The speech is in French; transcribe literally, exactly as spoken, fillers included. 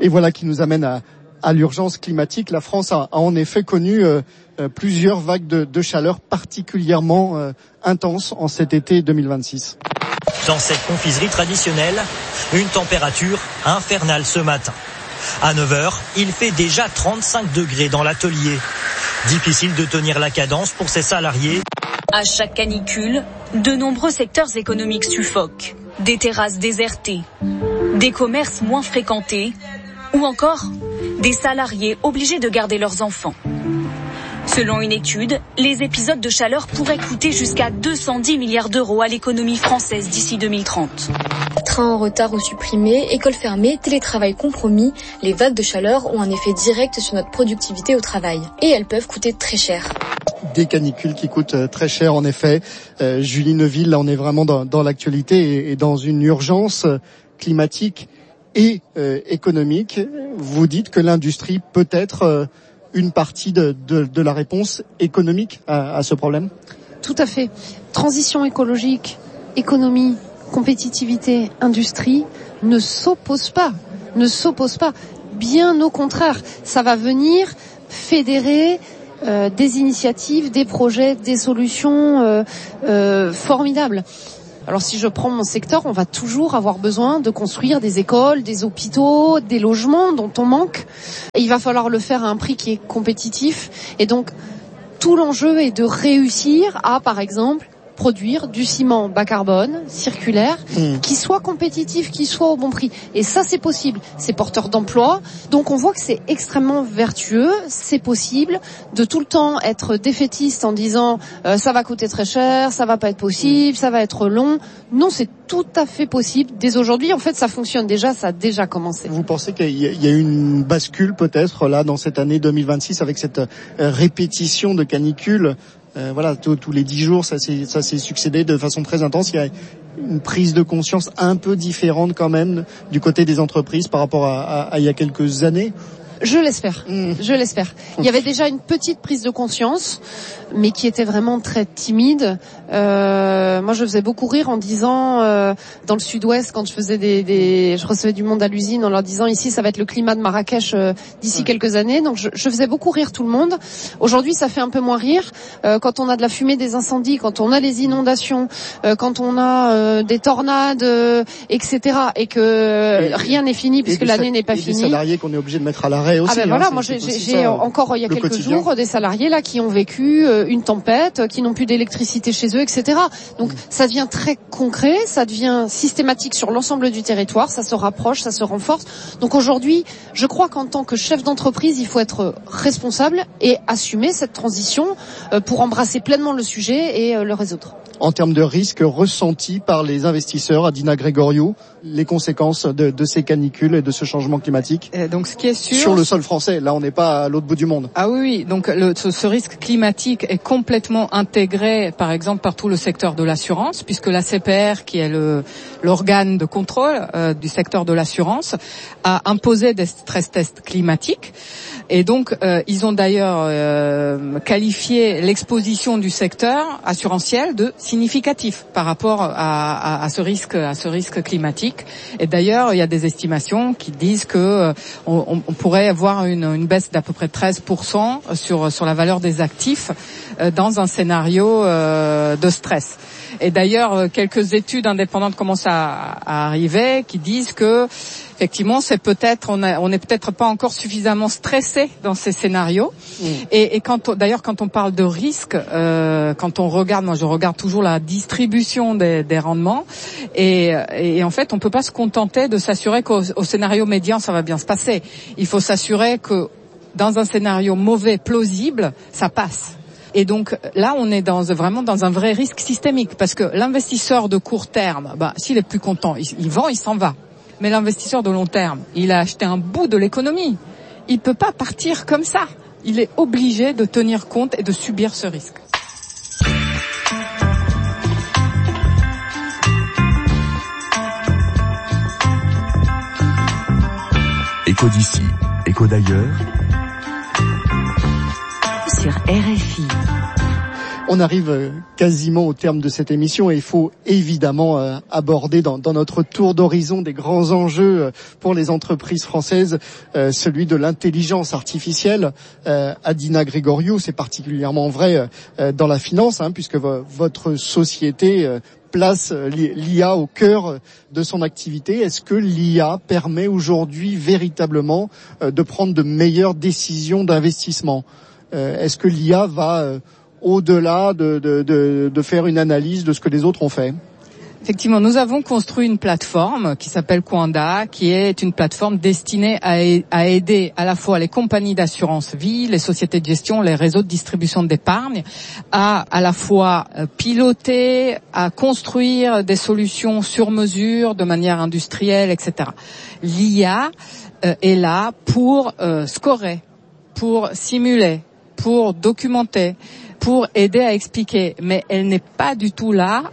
Et voilà qui nous amène à, à l'urgence climatique. La France a, a en effet connu euh, euh, plusieurs vagues de, de chaleur particulièrement euh, intenses en cet été deux mille vingt-six. Dans cette confiserie traditionnelle, une température infernale ce matin. À neuf heures, il fait déjà trente-cinq degrés dans l'atelier. Difficile de tenir la cadence pour ses salariés. À chaque canicule, de nombreux secteurs économiques suffoquent. Des terrasses désertées, des commerces moins fréquentés, ou encore des salariés obligés de garder leurs enfants. Selon une étude, les épisodes de chaleur pourraient coûter jusqu'à deux cent dix milliards d'euros à l'économie française d'ici deux mille trente. Trains en retard ou supprimés, écoles fermées, télétravail compromis, les vagues de chaleur ont un effet direct sur notre productivité au travail. Et elles peuvent coûter très cher. Des canicules qui coûtent très cher, en effet. Euh, Julie Neuville, là on est vraiment dans, dans l'actualité et, et dans une urgence climatique et euh, économique. Vous dites que l'industrie peut être euh, une partie de, de, de la réponse économique à, à ce problème ? Tout à fait. Transition écologique, économie, compétitivité, industrie ne s'opposent pas, ne s'opposent pas. Bien au contraire, ça va venir fédérer euh, des initiatives, des projets, des solutions euh, euh, formidables. Alors si je prends mon secteur, on va toujours avoir besoin de construire des écoles, des hôpitaux, des logements dont on manque. Et il va falloir le faire à un prix qui est compétitif. Et donc, tout l'enjeu est de réussir à, par exemple, produire du ciment bas carbone, circulaire, mmh. qui soit compétitif, qui soit au bon prix. Et ça, c'est possible. C'est porteur d'emploi. Donc, on voit que c'est extrêmement vertueux. C'est possible de tout le temps être défaitiste en disant euh, ça va coûter très cher, ça va pas être possible, ça va être long. Non, c'est tout à fait possible. Dès aujourd'hui, en fait, ça fonctionne déjà, ça a déjà commencé. Vous pensez qu'il y a eu une bascule peut-être là dans cette année deux mille vingt-six avec cette euh, répétition de canicules? Euh, voilà, tous les dix jours, ça s'est, ça s'est succédé de façon très intense. Il y a une prise de conscience un peu différente quand même du côté des entreprises par rapport à, à, à il y a quelques années. Je l'espère, mmh. je l'espère. Il y avait déjà une petite prise de conscience, mais qui était vraiment très timide. Euh, moi, je faisais beaucoup rire en disant, euh, dans le Sud-Ouest, quand je faisais des, des, je recevais du monde à l'usine en leur disant, ici, ça va être le climat de Marrakech euh, d'ici mmh. quelques années. Donc, je, je faisais beaucoup rire tout le monde. Aujourd'hui, ça fait un peu moins rire. Euh, quand on a de la fumée des incendies, quand on a les inondations, euh, quand on a euh, des tornades, euh, et cetera, et que et, rien n'est fini puisque l'année n'est pas et finie. Des salariés qu'on est obligé de mettre à l'arrêt aussi. Ah ben voilà, hein, moi c'est, j'ai, c'est j'ai ça, encore il y a quelques quotidien. jours des salariés là qui ont vécu euh, une tempête, qui n'ont plus d'électricité chez eux, et cetera. Donc mmh. ça devient très concret, ça devient systématique sur l'ensemble du territoire, ça se rapproche, ça se renforce. Donc aujourd'hui, je crois qu'en tant que chef d'entreprise, il faut être responsable et assumer cette transition euh, pour embrasser pleinement le sujet et euh, le résoudre. En termes de risques ressentis par les investisseurs, Adina Gregoriou, les conséquences de, de ces canicules et de ce changement climatique et donc, ce qui est sûr, sur le sol français, là on n'est pas à l'autre bout du monde. Ah oui, oui. Donc le, ce, ce risque climatique est complètement intégré, par exemple, par tout le secteur de l'assurance, puisque la C P R, qui est le, l'organe de contrôle euh, du secteur de l'assurance, a imposé des stress tests climatiques. Et donc, euh, ils ont d'ailleurs euh, qualifié l'exposition du secteur assurantiel de significatif par rapport à, à, à ce risque, à ce risque climatique. Et d'ailleurs, il y a des estimations qui disent que euh, on, on pourrait avoir une, une baisse d'à peu près treize pour cent sur sur la valeur des actifs euh, dans un scénario euh, de stress. Et d'ailleurs, quelques études indépendantes commencent à, à arriver qui disent que effectivement, c'est peut-être on a, on n'est peut-être pas encore suffisamment stressé dans ces scénarios. Mmh. Et, et quand on, d'ailleurs, quand on parle de risque, euh, quand on regarde, moi je regarde toujours la distribution des, des rendements. Et, et en fait, on peut pas se contenter de s'assurer qu'au au scénario médian ça va bien se passer. Il faut s'assurer que dans un scénario mauvais, plausible, ça passe. Et donc là, on est dans, vraiment dans un vrai risque systémique, parce que l'investisseur de court terme, bah, s'il est plus content, il, il vend, il s'en va. Mais l'investisseur de long terme, il a acheté un bout de l'économie. Il peut pas partir comme ça. Il est obligé de tenir compte et de subir ce risque. Écho d'ici, écho d'ailleurs. Sur R F I. On arrive quasiment au terme de cette émission et il faut évidemment euh, aborder dans, dans notre tour d'horizon des grands enjeux pour les entreprises françaises, euh, celui de l'intelligence artificielle. Euh, Adina Grigoriou, c'est particulièrement vrai euh, dans la finance, hein, puisque vo- votre société euh, place l'I A au cœur de son activité. Est-ce que l'I A permet aujourd'hui véritablement euh, de prendre de meilleures décisions d'investissement ? euh, Est-ce que l'I A va euh, au-delà de, de, de, de faire une analyse de ce que les autres ont fait? Effectivement, nous avons construit une plateforme qui s'appelle Quanda, qui est une plateforme destinée à, à aider à la fois les compagnies d'assurance vie, les sociétés de gestion, les réseaux de distribution d'épargne, à à la fois piloter, à construire des solutions sur mesure, de manière industrielle, et cetera. L'I A euh, est là pour euh, scorer, pour simuler, pour documenter, pour aider à expliquer, mais elle n'est pas du tout là